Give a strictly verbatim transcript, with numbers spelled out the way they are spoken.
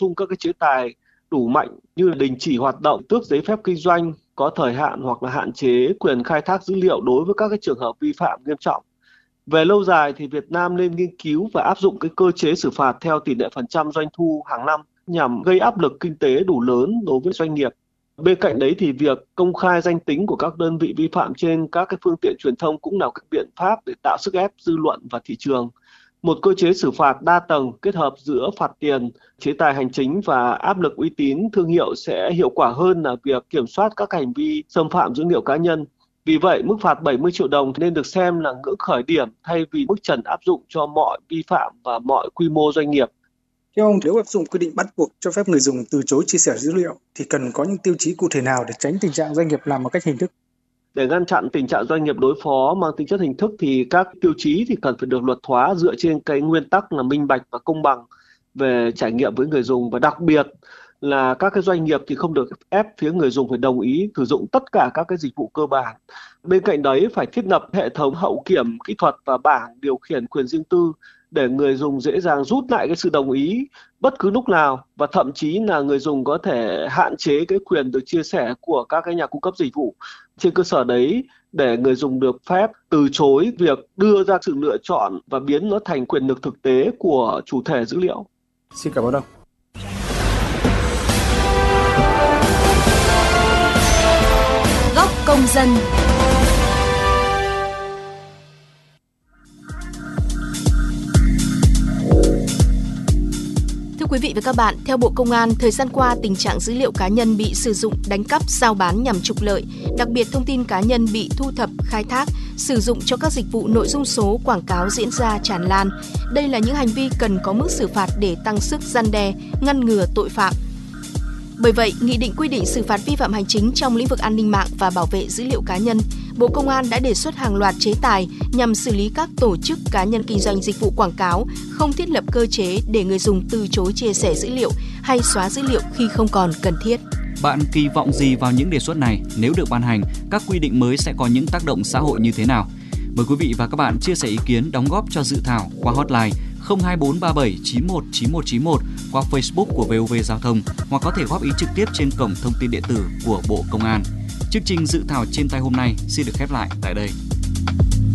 sung các cái chế tài đủ mạnh như là đình chỉ hoạt động, tước giấy phép kinh doanh có thời hạn hoặc là hạn chế quyền khai thác dữ liệu đối với các cái trường hợp vi phạm nghiêm trọng. Về lâu dài thì Việt Nam nên nghiên cứu và áp dụng cái cơ chế xử phạt theo tỷ lệ phần trăm doanh thu hàng năm nhằm gây áp lực kinh tế đủ lớn đối với doanh nghiệp. Bên cạnh đấy thì việc công khai danh tính của các đơn vị vi phạm trên các cái phương tiện truyền thông cũng là các biện pháp để tạo sức ép dư luận và thị trường. Một cơ chế xử phạt đa tầng kết hợp giữa phạt tiền, chế tài hành chính và áp lực uy tín thương hiệu sẽ hiệu quả hơn là việc kiểm soát các hành vi xâm phạm dữ liệu cá nhân. Vì vậy, mức phạt bảy mươi triệu đồng nên được xem là ngưỡng khởi điểm thay vì mức trần áp dụng cho mọi vi phạm và mọi quy mô doanh nghiệp. Theo ông, nếu áp dụng quy định bắt buộc cho phép người dùng từ chối chia sẻ dữ liệu thì cần có những tiêu chí cụ thể nào để tránh tình trạng doanh nghiệp làm một cách hình thức? Để ngăn chặn tình trạng doanh nghiệp đối phó mang tính chất hình thức thì các tiêu chí thì cần phải được luật hóa dựa trên cái nguyên tắc là minh bạch và công bằng về trải nghiệm với người dùng, và đặc biệt là các cái doanh nghiệp thì không được ép phía người dùng phải đồng ý sử dụng tất cả các cái dịch vụ cơ bản. Bên cạnh đấy phải thiết lập hệ thống hậu kiểm kỹ thuật và bảng điều khiển quyền riêng tư để người dùng dễ dàng rút lại cái sự đồng ý bất cứ lúc nào, và thậm chí là người dùng có thể hạn chế cái quyền được chia sẻ của các cái nhà cung cấp dịch vụ. Trên cơ sở đấy để người dùng được phép từ chối việc đưa ra sự lựa chọn và biến nó thành quyền lực thực tế của chủ thể dữ liệu. Xin cảm ơn ông. Góc công dân. Thưa quý vị và các bạn, theo Bộ Công an, thời gian qua tình trạng dữ liệu cá nhân bị sử dụng đánh cắp, rao bán nhằm trục lợi, đặc biệt thông tin cá nhân bị thu thập, khai thác, sử dụng cho các dịch vụ nội dung số, quảng cáo diễn ra tràn lan. Đây là những hành vi cần có mức xử phạt để tăng sức răn đe, ngăn ngừa tội phạm. Bởi vậy, Nghị định quy định xử phạt vi phạm hành chính trong lĩnh vực an ninh mạng và bảo vệ dữ liệu cá nhân, Bộ Công an đã đề xuất hàng loạt chế tài nhằm xử lý các tổ chức cá nhân kinh doanh dịch vụ quảng cáo không thiết lập cơ chế để người dùng từ chối chia sẻ dữ liệu hay xóa dữ liệu khi không còn cần thiết. Bạn kỳ vọng gì vào những đề xuất này? Nếu được ban hành, các quy định mới sẽ có những tác động xã hội như thế nào? Mời quý vị và các bạn chia sẻ ý kiến, đóng góp cho dự thảo qua hotline không hai bốn ba bảy chín một chín một chín một, qua Facebook của vê o vê Giao thông, hoặc có thể góp ý trực tiếp trên cổng thông tin điện tử của Bộ Công an. Chương trình dự thảo trên tay hôm nay xin được khép lại tại đây.